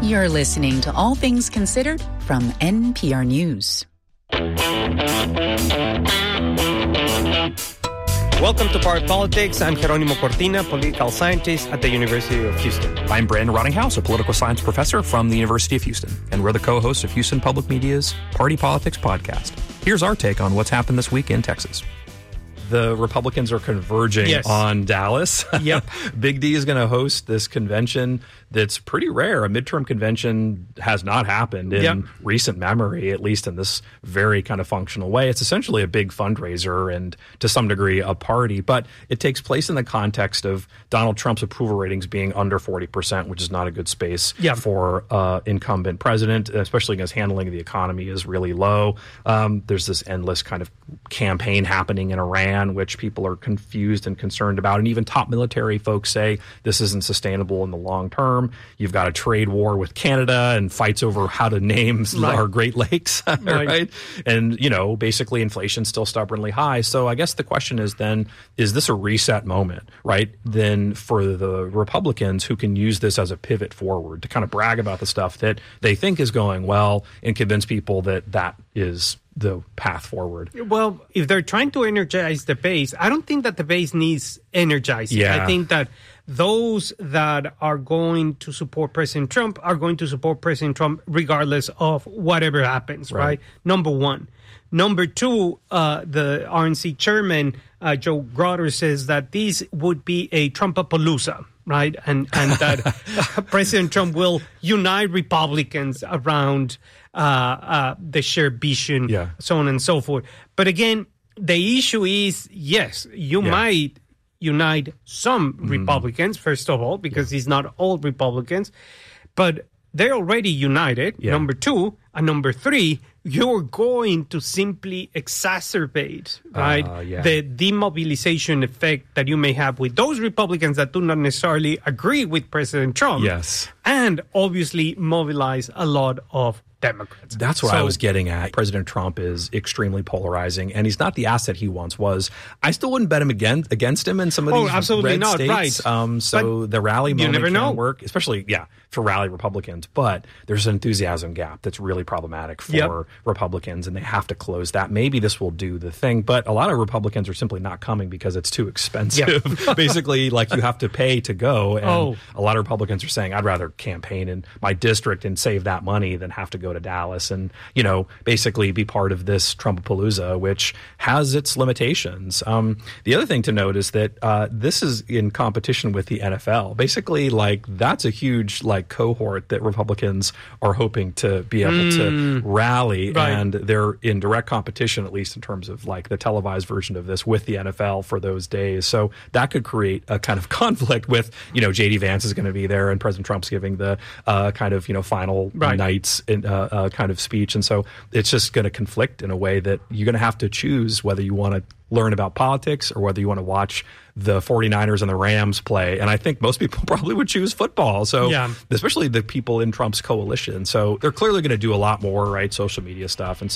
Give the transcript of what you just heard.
You're listening to All Things Considered from NPR News. Welcome to Part Politics. I'm Jeronimo Cortina, political scientist at the University of Houston. I'm Brandon Rottinghouse, a political science professor from the University of Houston, and we're the co-hosts of Houston Public Media's Party Politics podcast. Here's our take on what's happened this week in Texas. The Republicans are converging on Dallas. Yep. Big D is going to host this convention that's pretty rare. A midterm convention has not happened in recent memory, at least in this very kind of functional way. It's essentially a big fundraiser and to some degree a party, but it takes place in the context of Donald Trump's approval ratings being under 40%, which is not a good space for incumbent president, especially as handling of the economy is really low. There's this endless kind of campaign happening in Iran, which people are confused and concerned about. And even top military folks say this isn't sustainable in the long term. You've got a trade war with Canada and fights over how to name our Great Lakes, right? And, you know, basically inflation's still stubbornly high. So I guess the question is then, is this a reset moment, right? Then for the Republicans who can use this as a pivot forward to kind of brag about the stuff that they think is going well and convince people that that is the path forward. Well, if they're trying to energize the base, I don't think that the base needs energizing. Yeah. I think that those that are going to support President Trump are going to support President Trump regardless of whatever happens, right? Number one. Number two, the RNC chairman, Joe Grotter, says that this would be a Trumpapalooza, right? And that President Trump will unite Republicans around the shared vision, so on and so forth. But again, the issue is, yes, you might unite some Republicans, first of all, because it's not all Republicans, but they're already united, number two. And number three, you're going to simply exacerbate, the demobilization effect that you may have with those Republicans that do not necessarily agree with President Trump. Yes. And obviously mobilize a lot of Democrats. That's what I was getting at. President Trump is extremely polarizing, and he's not the asset he once was. I still wouldn't bet him against him in some of these red states. Right. So the rally moment can work, especially, for rally Republicans. But there's an enthusiasm gap that's really problematic for Republicans, and they have to close that. Maybe this will do the thing, but a lot of Republicans are simply not coming because it's too expensive. Basically, like you have to pay to go, and a lot of Republicans are saying, I'd rather campaign in my district and save that money than have to go to Dallas and, you know, basically be part of this Trumpapalooza, which has its limitations. The other thing to note is that this is in competition with the NFL. Basically, like, that's a huge, like, cohort that Republicans are hoping to be able to rally, and they're in direct competition, at least in terms of, like, the televised version of this with the NFL for those days. So that could create a kind of conflict with, you know, J.D. Vance is going to be there and President Trump's giving the kind of, you know, final nights in kind of speech. And so it's just going to conflict in a way that you're going to have to choose whether you want to learn about politics or whether you want to watch the 49ers and the Rams play. And I think most people probably would choose football. So especially the people in Trump's coalition. So they're clearly going to do a lot more, right? Social media stuff. And